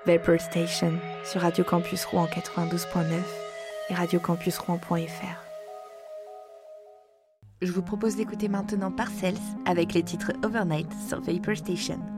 Vapor Station sur Radio Campus Rouen 92.9 et radiocampusrouen.fr. Je vous propose d'écouter maintenant Parcells avec les titres Overnight sur Vapor Station.